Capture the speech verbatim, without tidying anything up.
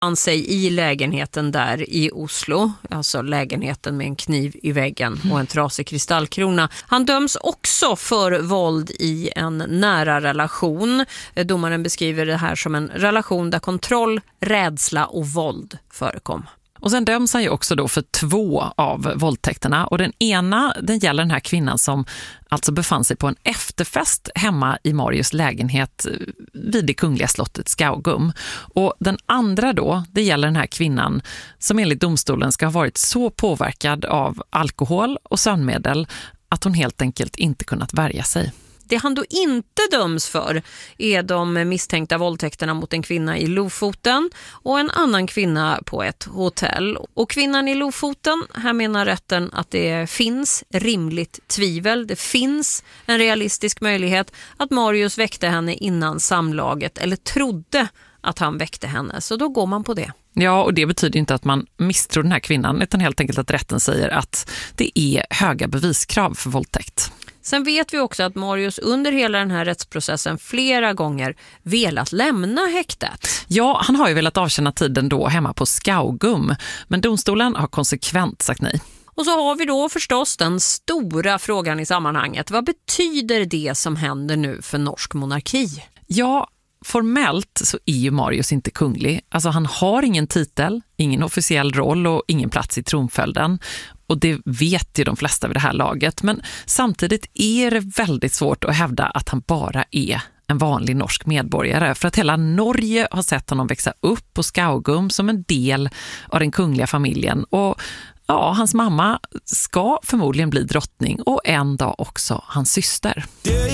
han sig i lägenheten där i Oslo, alltså lägenheten med en kniv i väggen och en trasig kristallkrona. Han döms också för våld i en nära relation. Domaren beskriver det här som en relation där kontroll, rädsla och våld förekom. Och sen döms han ju också då för två av våldtäkterna. Och den ena, den gäller den här kvinnan som alltså befann sig på en efterfest hemma i Marius lägenhet vid det kungliga slottet Skaugum. Och den andra då, det gäller den här kvinnan som enligt domstolen ska ha varit så påverkad av alkohol och sömnmedel att hon helt enkelt inte kunnat värja sig. Det han då inte döms för är de misstänkta våldtäkterna mot en kvinna i Lofoten och en annan kvinna på ett hotell. Och kvinnan i Lofoten, här menar rätten att det finns rimligt tvivel. Det finns en realistisk möjlighet att Marius väckte henne innan samlaget eller trodde att han väckte henne. Så då går man på det. Ja, och det betyder inte att man misstror den här kvinnan utan helt enkelt att rätten säger att det är höga beviskrav för våldtäkt. Sen vet vi också att Marius under hela den här rättsprocessen flera gånger velat lämna häktet. Ja, han har ju velat avtjäna tiden då hemma på Skaugum, men domstolen har konsekvent sagt nej. Och så har vi då förstås den stora frågan i sammanhanget. Vad betyder det som händer nu för norsk monarki? Ja, formellt så är ju Marius inte kunglig. Alltså han har ingen titel, ingen officiell roll och ingen plats i tronföljden. Och det vet ju de flesta vid det här laget. Men samtidigt är det väldigt svårt att hävda att han bara är en vanlig norsk medborgare. För att hela Norge har sett honom växa upp på Skaugum som en del av den kungliga familjen. Och ja, hans mamma ska förmodligen bli drottning och en dag också hans syster.